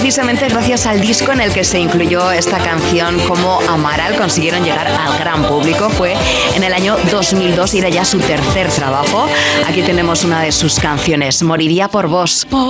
precisamente gracias al disco en el que se incluyó esta canción como Amaral consiguieron llegar al gran público. Fue en el año 2002 y era ya su tercer trabajo. Aquí tenemos una de sus canciones, Moriría por vos.